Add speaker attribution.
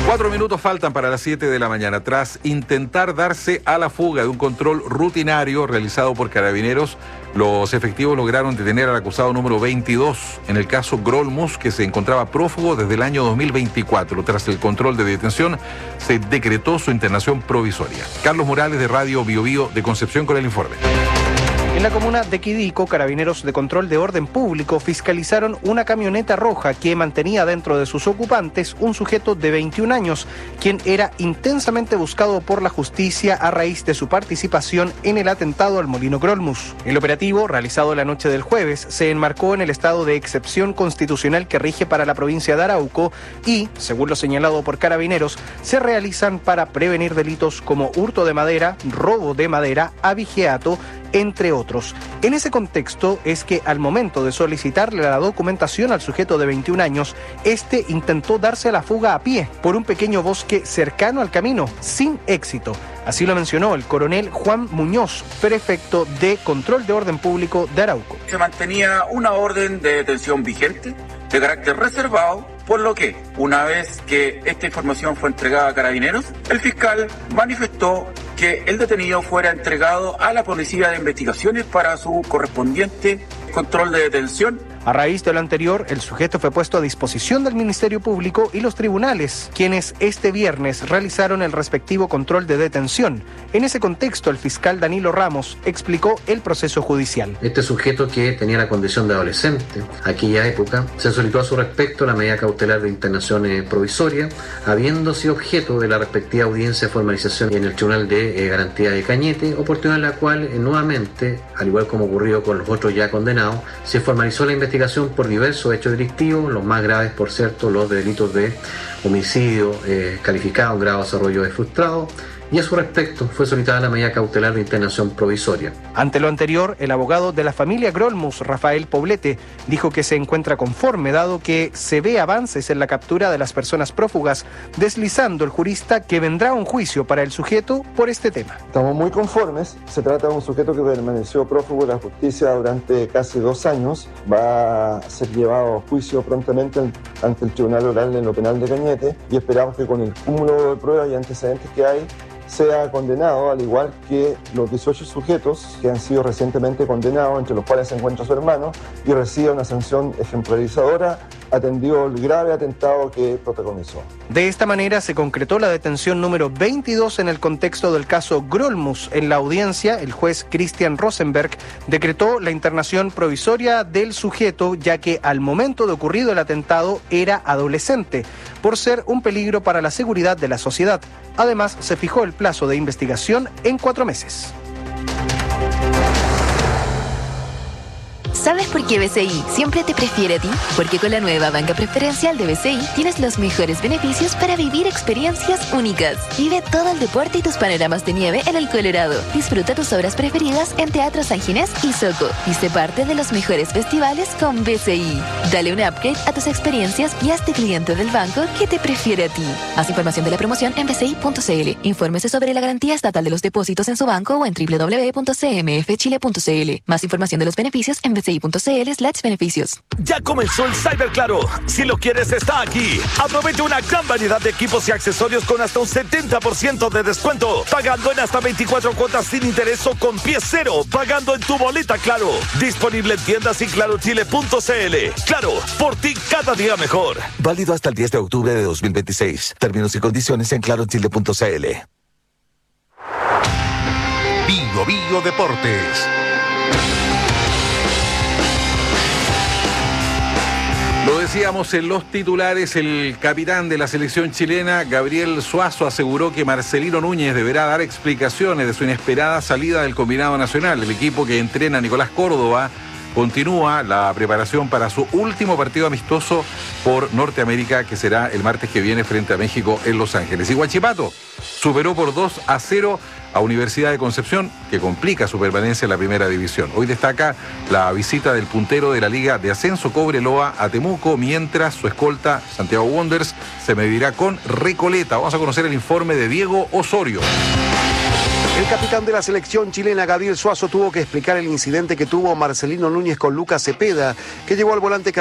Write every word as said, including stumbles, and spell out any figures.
Speaker 1: Cuatro minutos faltan para las siete de la mañana. Tras intentar darse a la fuga de un control rutinario realizado por Carabineros, los efectivos lograron detener al acusado número veintidós en el caso Grolmus, que se encontraba prófugo desde el año dos mil veinticuatro. Tras el control de detención, se decretó su internación provisoria. Carlos Morales, de Radio Bio Bio de Concepción, con el informe.
Speaker 2: En la comuna de Quidico, Carabineros de Control de Orden Público fiscalizaron una camioneta roja que mantenía dentro de sus ocupantes un sujeto de veintiún años, quien era intensamente buscado por la justicia a raíz de su participación en el atentado al Molino Grolmus. El operativo, realizado la noche del jueves, se enmarcó en el estado de excepción constitucional que rige para la provincia de Arauco y, según lo señalado por Carabineros, se realizan para prevenir delitos como hurto de madera, robo de madera, abigeato, entre otros. En ese contexto es que al momento de solicitarle la documentación al sujeto de veintiún años, este intentó darse a la fuga a pie por un pequeño bosque cercano al camino, sin éxito. Así lo mencionó el coronel Juan Muñoz, prefecto de Control de Orden Público de Arauco.
Speaker 3: Se mantenía una orden de detención vigente de carácter reservado, por lo que, una vez que esta información fue entregada a Carabineros, el fiscal manifestó que el detenido fuera entregado a la Policía de Investigaciones para su correspondiente control de detención.
Speaker 2: A raíz de lo anterior, el sujeto fue puesto a disposición del Ministerio Público y los tribunales, quienes este viernes realizaron el respectivo control de detención. En ese contexto, el fiscal Danilo Ramos explicó el proceso judicial.
Speaker 4: Este sujeto, que tenía la condición de adolescente, aquella época, se solicitó a su respecto la medida cautelar de internación provisoria, habiendo sido objeto de la respectiva audiencia de formalización en el Tribunal de eh, Garantía de Cañete, oportunidad en la cual eh, nuevamente, al igual como ocurrió con los otros ya condenados, se formalizó la investigación por diversos hechos delictivos, los más graves, por cierto, los de delitos de homicidio eh, calificado en grado de desarrollo de frustrado, y a su respecto fue solicitada la medida cautelar de internación provisoria.
Speaker 2: Ante lo anterior, el abogado de la familia Grolmus, Rafael Poblete, dijo que se encuentra conforme, dado que se ve avances en la captura de las personas prófugas, deslizando el jurista que vendrá un juicio para el sujeto por este tema.
Speaker 5: Estamos muy conformes. Se trata de un sujeto que permaneció prófugo de la justicia durante casi dos años. Va a ser llevado a juicio prontamente ante el Tribunal Oral en lo Penal de Cañete y esperamos que con el cúmulo de pruebas y antecedentes que hay, sea condenado, al igual que los dieciocho sujetos que han sido recientemente condenados, entre los cuales se encuentra su hermano, y reciba una sanción ejemplarizadora, atendido el grave atentado que protagonizó.
Speaker 2: De esta manera se concretó la detención número veintidós en el contexto del caso Grolmus. En la audiencia, el juez Christian Rosenberg decretó la internación provisoria del sujeto, ya que al momento de ocurrido el atentado era adolescente, por ser un peligro para la seguridad de la sociedad. Además, se fijó el plazo de investigación en cuatro meses.
Speaker 6: ¿Sabes por qué B C I siempre te prefiere a ti? Porque con la nueva banca preferencial de B C I tienes los mejores beneficios para vivir experiencias únicas. Vive todo el deporte y tus panoramas de nieve en el Colorado. Disfruta tus obras preferidas en Teatro San Ginés y Soco. Y sé parte de los mejores festivales con B C I. Dale un upgrade a tus experiencias y hazte cliente del banco que te prefiere a ti. Más información de la promoción en b c i punto c l. Infórmese sobre la garantía estatal de los depósitos en su banco o en w w w punto c m f chile punto c l. Más información de los beneficios en b c i punto c l slash beneficios.
Speaker 7: Ya comenzó el Cyber Claro. Si lo quieres, está aquí. Aprovecha una gran variedad de equipos y accesorios con hasta un setenta por ciento de descuento. Pagando en hasta veinticuatro cuotas sin interés o con pie cero. Pagando en tu boleta Claro. Disponible en tiendas y claro chile punto c l. Claro, por ti cada día mejor. Válido hasta el diez de octubre de dos mil veintiséis. Términos y condiciones en claro chile punto c l.
Speaker 8: Bio Bio Deportes.
Speaker 1: Lo decíamos en los titulares, el capitán de la selección chilena, Gabriel Suazo, aseguró que Marcelino Núñez deberá dar explicaciones de su inesperada salida del combinado nacional. El equipo que entrena a Nicolás Córdoba continúa la preparación para su último partido amistoso por Norteamérica, que será el martes que viene frente a México en Los Ángeles. Y Huachipato superó por dos a cero a Universidad de Concepción, que complica su permanencia en la primera división. Hoy destaca la visita del puntero de la Liga de Ascenso, Cobreloa, a Temuco, mientras su escolta, Santiago Wanderers, se medirá con Recoleta. Vamos a conocer el informe de Diego Osorio.
Speaker 9: El capitán de la selección chilena, Gabriel Suazo, tuvo que explicar el incidente que tuvo Marcelino Núñez con Lucas Cepeda, que llegó al volante